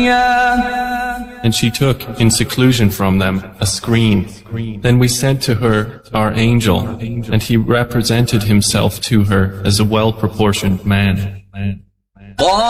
And she took, in seclusion from them, a screen. Then we sent to her our angel, and he represented himself to her as a well-proportioned man.